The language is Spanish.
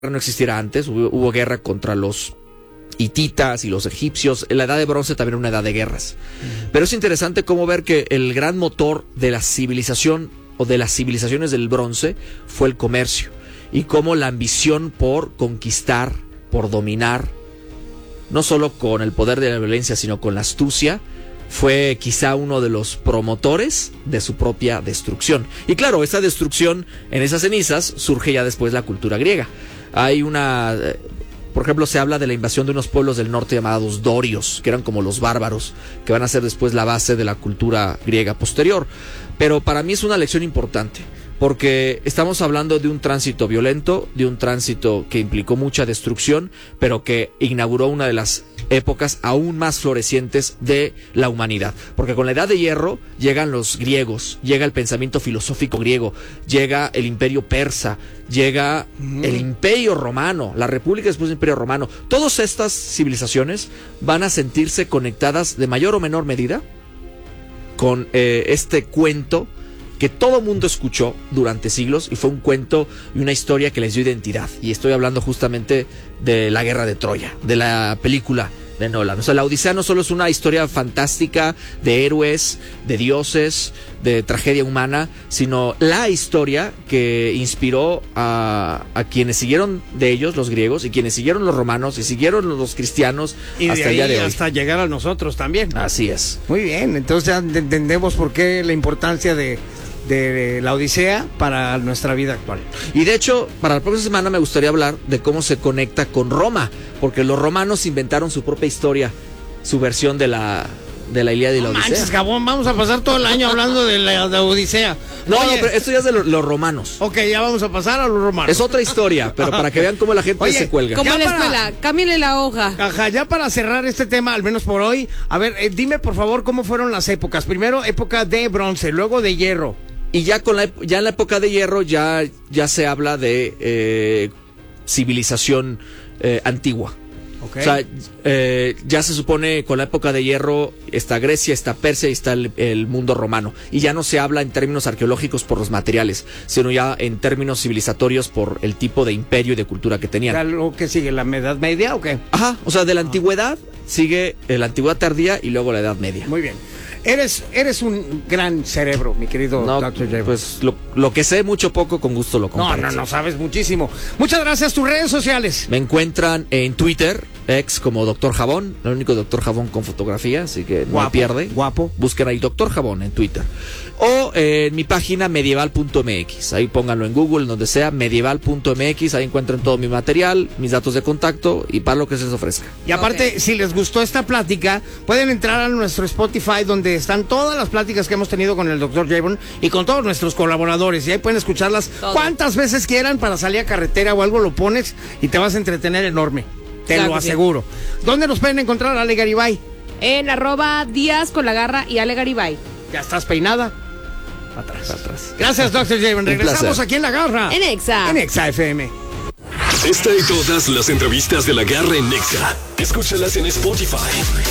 no existiera antes, hubo guerra contra los hititas y los egipcios. La edad de bronce también era una edad de guerras. Pero es interesante cómo ver que el gran motor de la civilización o de las civilizaciones del bronce fue el comercio, y cómo la ambición por conquistar, por dominar, no solo con el poder de la violencia, sino con la astucia, fue quizá uno de los promotores de su propia destrucción. Y claro, esa destrucción, en esas cenizas, surge ya después la cultura griega. Hay una... Por ejemplo, se habla de la invasión de unos pueblos del norte llamados dorios, que eran como los bárbaros, que van a ser después la base de la cultura griega posterior. Pero para mí es una lección importante, porque estamos hablando de un tránsito violento, de un tránsito que implicó mucha destrucción, pero que inauguró una de las épocas aún más florecientes de la humanidad. Porque con la Edad de Hierro llegan los griegos, llega el pensamiento filosófico griego, llega el imperio persa, llega el imperio romano, la república después del imperio romano. Todas estas civilizaciones van a sentirse conectadas de mayor o menor medida con este cuento que todo mundo escuchó durante siglos, y fue un cuento y una historia que les dio identidad. Y estoy hablando justamente de la guerra de Troya, de la película de Nolan. O sea, la Odisea no solo es una historia fantástica de héroes, de dioses, de tragedia humana, sino la historia que inspiró a quienes siguieron de ellos, los griegos, y quienes siguieron los romanos, y siguieron los cristianos, y hasta el día de hoy. Hasta llegar a nosotros también. Así es. Muy bien, entonces ya entendemos por qué la importancia de la Odisea para nuestra vida actual. Y de hecho, para la próxima semana me gustaría hablar de cómo se conecta con Roma, porque los romanos inventaron su propia historia, su versión de la Ilíada y la Odisea. Manches, Gabón, vamos a pasar todo el año hablando de la Odisea. No, pero esto ya es de los romanos. Ok, ya vamos a pasar a los romanos. Es otra historia, pero para que vean cómo la gente se cuelga. Como en la escuela, cámbiale la hoja. Ajá, ya para cerrar este tema, al menos por hoy, a ver, dime por favor cómo fueron las épocas. Primero, época de bronce, luego de hierro. Y ya en la época de hierro ya se habla de civilización antigua. Okay. O sea, ya se supone con la época de hierro está Grecia, está Persia y está el mundo romano. Y ya no se habla en términos arqueológicos por los materiales, sino ya en términos civilizatorios por el tipo de imperio y de cultura que tenían. ¿Algo que sigue? ¿La Edad Media o qué? Ajá, o sea, de la antigüedad sigue la antigüedad tardía y luego la Edad Media. Muy bien. Eres un gran cerebro, mi querido Dr. J. Pues lo que sé mucho poco, con gusto lo comparto. No, sabes muchísimo. Muchas gracias. Tus redes sociales. Me encuentran en Twitter, como Dr. Jabón, el único Dr. Jabón con fotografía, así que no pierde. Guapo. Busquen ahí Dr. Jabón en Twitter. O en mi página medieval.mx, ahí pónganlo en Google, donde sea, medieval.mx, ahí encuentran todo mi material, mis datos de contacto y para lo que se les ofrezca. Y aparte, si les gustó esta plática, pueden entrar a nuestro Spotify, donde están todas las pláticas que hemos tenido con el Dr. Javon y con todos nuestros colaboradores, y ahí pueden escucharlas cuantas veces quieran. Para salir a carretera o algo lo pones y te vas a entretener enorme, te lo aseguro. Sí. ¿Dónde nos pueden encontrar, Ale Garibay? En @Díaz con la garra y Ale Garibay. ¿Ya estás peinada? Atrás. Gracias, Dr. Javon. Regresamos aquí en La Garra. En Exa FM. Esta y todas las entrevistas de La Garra en Exa. Escúchalas en Spotify.